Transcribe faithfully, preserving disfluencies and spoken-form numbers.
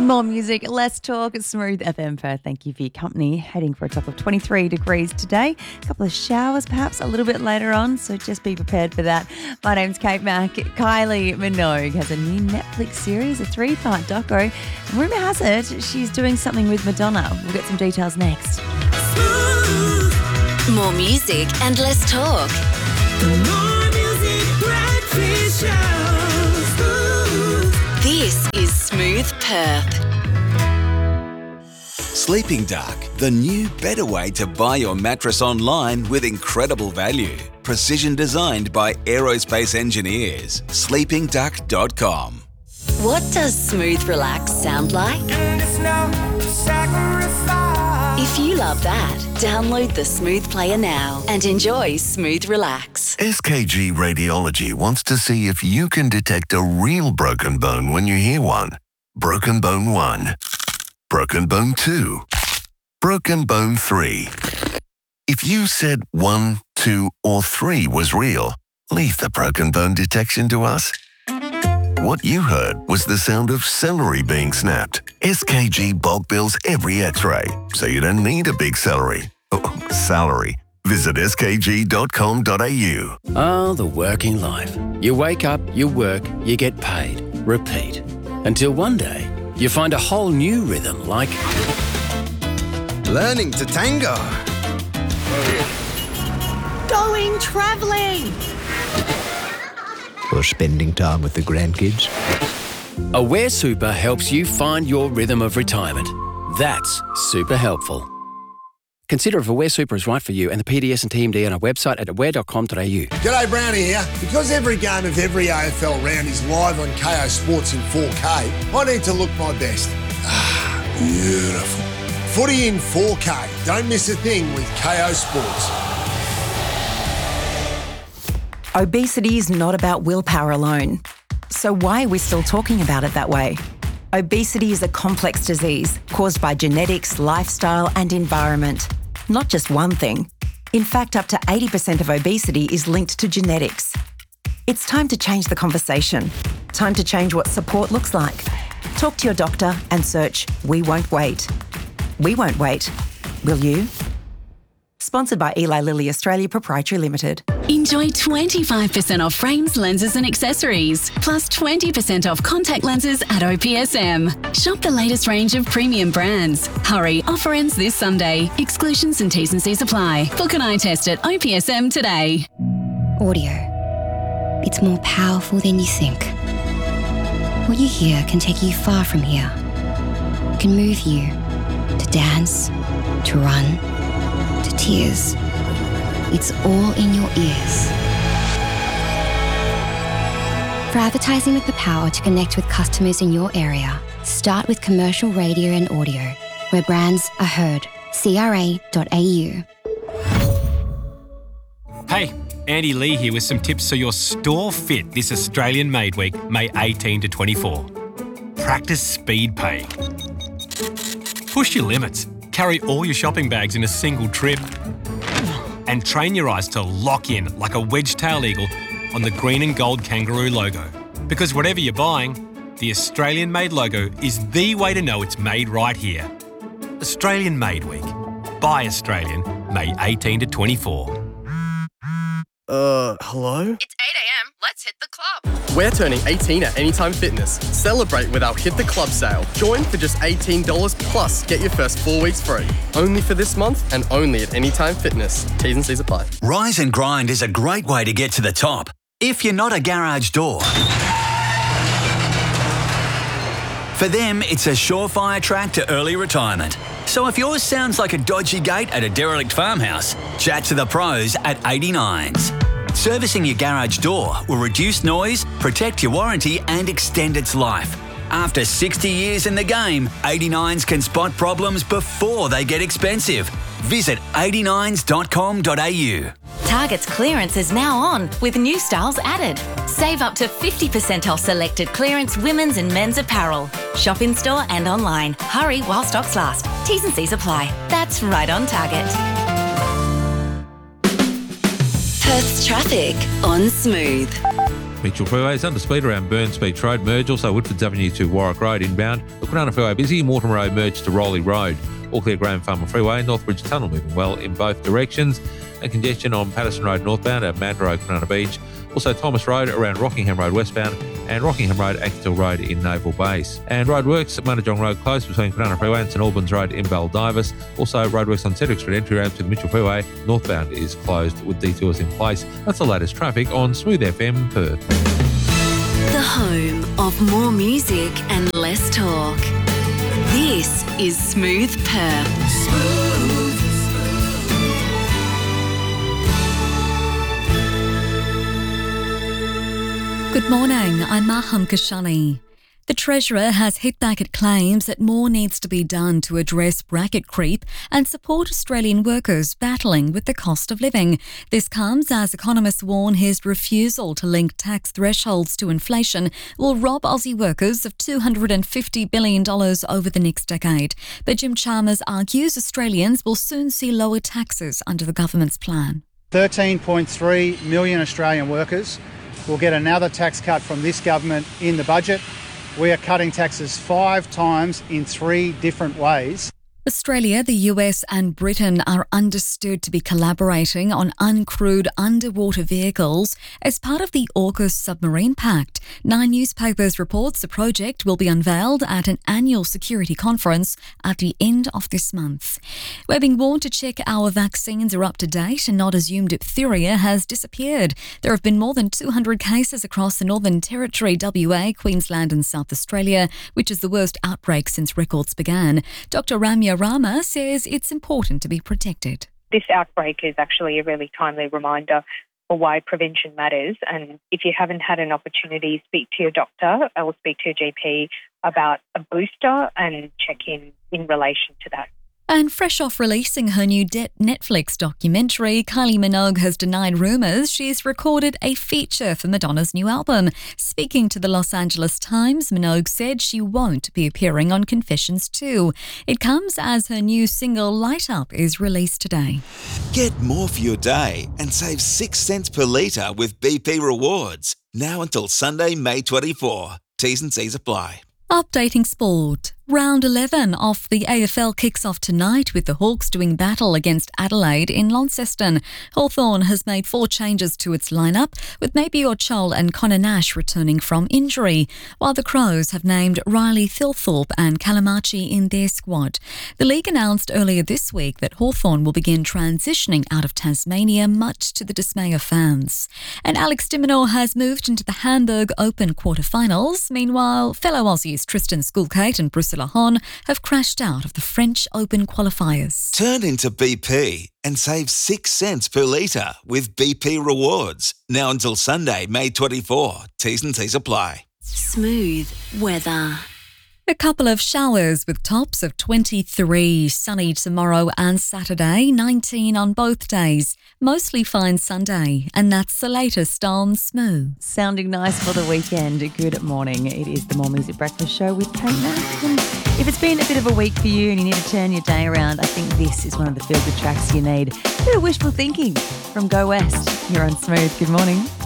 More music, less talk. Smooth F M Perth. Thank you for your company. Heading for a top of twenty-three degrees today. A couple of showers perhaps a little bit later on, so just be prepared for that. My name's Kate Mack. Kylie Minogue has a new Netflix series, a three-part doco. And rumour has it she's doing something with Madonna. We'll get some details next. More music and less talk. More music, breakfast show. This is Smooth Perth. Sleeping Duck, the new, better way to buy your mattress online with incredible value. Precision designed by aerospace engineers. sleeping duck dot com. What does Smooth Relax sound like? If you love that, download the Smooth Player now and enjoy Smooth Relax. S K G Radiology wants to see if you can detect a real broken bone when you hear one. Broken bone one. Broken bone two. Broken bone three. If you said one, two, or three was real, leave the broken bone detection to us. What you heard was the sound of celery being snapped. S K G bulk bills every x-ray, so you don't need a big celery. Oh, salary. Visit s k g dot com dot a u. Oh, the working life. You wake up, you work, you get paid. Repeat. Until one day, you find a whole new rhythm like... learning to tango. Going travelling. Or spending time with the grandkids. Aware Super helps you find your rhythm of retirement. That's super helpful. Consider if Aware Super is right for you and the P D S and T M D on our website at aware dot com dot a u. G'day, Brownie here. Because every game of every A F L round is live on K O Sports in four K, I need to look my best. Ah, beautiful. Footy in four K. Don't miss a thing with K O Sports. Obesity is not about willpower alone. So why are we still talking about it that way? Obesity is a complex disease caused by genetics, lifestyle, and environment. Not just one thing. In fact, up to eighty percent of obesity is linked to genetics. It's time to change the conversation. Time to change what support looks like. Talk to your doctor and search We Won't Wait. We won't wait. Will you? Sponsored by Eli Lilly Australia Proprietary Limited. Enjoy twenty-five percent off frames, lenses and accessories, plus twenty percent off contact lenses at O P S M. Shop the latest range of premium brands. Hurry, offer ends this Sunday. Exclusions and T's and C's apply. Book an eye test at O P S M today. Audio. It's more powerful than you think. What you hear can take you far from here. It can move you to dance, to run, to tears. It's all in your ears. For advertising with the power to connect with customers in your area, start with commercial radio and audio, where brands are heard. C R A dot A U. Hey, Andy Lee here with some tips so your store fit this Australian Made Week, May eighteenth to twenty-fourth. Practice speed paying. Push your limits. Carry all your shopping bags in a single trip. And train your eyes to lock in like a wedge-tailed eagle on the green and gold kangaroo logo. Because whatever you're buying, the Australian-made logo is the way to know it's made right here. Australian Made Week. Buy Australian, May eighteenth to twenty-fourth. Uh, hello? It's eight a.m. Let's hit the club. We're turning eighteen at Anytime Fitness. Celebrate with our Hit the Club sale. Join for just eighteen dollars plus get your first four weeks free. Only for this month and only at Anytime Fitness. T's and C's apply. Rise and Grind is a great way to get to the top. If you're not a garage door. For them, it's a surefire track to early retirement. So if yours sounds like a dodgy gate at a derelict farmhouse, chat to the pros at eighty-nines. Servicing your garage door will reduce noise, protect your warranty and extend its life. After sixty years in the game, eighty-nines can spot problems before they get expensive. Visit eighty-nines dot com dot a u. Target's clearance is now on with new styles added. Save up to fifty percent off selected clearance women's and men's apparel. Shop in store and online. Hurry while stocks last. T's and C's apply. That's right on Target. Perth's traffic on Smooth. Mitchell Freeway is under speed around Burns Beach Road merge, also Woodfords Avenue to Warwick Road inbound. The Kwinana Freeway busy, Mortimer Road merge to Rowley Road. All clear Graham Farmer Freeway, Northbridge Tunnel moving well in both directions. And congestion on Patterson Road northbound at Mad Road, Kwinana Beach. Also Thomas Road around Rockingham Road westbound and Rockingham Road, Acton Road in Naval Base. And roadworks at Munajong Road closed between Kwinana Freeway and St Albans Road in Baldivis. Also roadworks on Cedric Street entry ramp to the Mitchell Freeway northbound is closed with detours in place. That's the latest traffic on Smooth F M Perth. The home of more music and less talk. This is Smooth Perth. Smooth. Good morning, I'm Maham Kashani. The Treasurer has hit back at claims that more needs to be done to address bracket creep and support Australian workers battling with the cost of living. This comes as economists warn his refusal to link tax thresholds to inflation will rob Aussie workers of two hundred fifty billion dollars over the next decade. But Jim Chalmers argues Australians will soon see lower taxes under the government's plan. thirteen point three million Australian workers will get another tax cut from this government in the budget. We are cutting taxes five times in three different ways. Australia, the U S and Britain are understood to be collaborating on uncrewed underwater vehicles as part of the AUKUS submarine pact. Nine Newspapers reports the project will be unveiled at an annual security conference at the end of this month. We're being warned to check our vaccines are up to date and not assumed diphtheria has disappeared. There have been more than two hundred cases across the Northern Territory, W A, Queensland and South Australia, which is the worst outbreak since records began. Doctor Ramya Rama says it's important to be protected. This outbreak is actually a really timely reminder for why prevention matters. And if you haven't had an opportunity, speak to your doctor or speak to your G P about a booster and check in in relation to that. And fresh off releasing her new de- Netflix documentary, Kylie Minogue has denied rumours she's recorded a feature for Madonna's new album. Speaking to the Los Angeles Times, Minogue said she won't be appearing on Confessions two. It comes as her new single Light Up is released today. Get more for your day and save six cents per litre with B P Rewards. Now until Sunday, May twenty-fourth. T's and C's apply. Updating sport. Round eleven of the A F L kicks off tonight with the Hawks doing battle against Adelaide in Launceston. Hawthorn has made four changes to its lineup, with Mabior Chol and Connor Nash returning from injury, while the Crows have named Riley Thilthorpe and Kalamachi in their squad. The league announced earlier this week that Hawthorn will begin transitioning out of Tasmania, much to the dismay of fans. And Alex de Minaur has moved into the Hamburg Open quarterfinals. Meanwhile, fellow Aussies Tristan Skulkate and Bruce Hon have crashed out of the French Open qualifiers. Turn into B P and save six cents per litre with B P Rewards. Now until Sunday, May twenty-fourth. T's and C's apply. Smooth weather. A couple of showers with tops of twenty-three, sunny tomorrow and Saturday, nineteen on both days, mostly fine Sunday, and that's the latest on Smooth. Sounding nice for the weekend. Good morning. It is the More Music Breakfast Show with Kate Mack. And if it's been a bit of a week for you and you need to turn your day around, I think this is one of the feel-good tracks you need. A bit of wishful thinking from Go West. You're on Smooth. Good morning.